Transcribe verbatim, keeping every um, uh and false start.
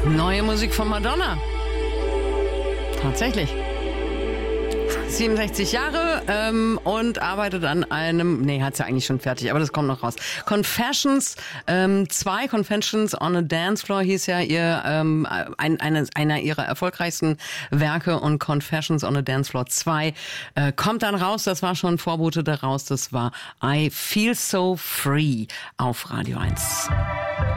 Neue Musik von Madonna. Tatsächlich. siebenundsechzig Jahre ähm, und arbeitet an einem, nee, hat sie ja eigentlich schon fertig, aber das kommt noch raus. Confessions ähm, zwei, Confessions on a Dance Floor hieß ja ihr ähm, ein, eine, einer ihrer erfolgreichsten Werke, und Confessions on a Dance Floor zwei äh, kommt dann raus, das war schon ein Vorbote daraus, das war I Feel So Free auf Radio eins.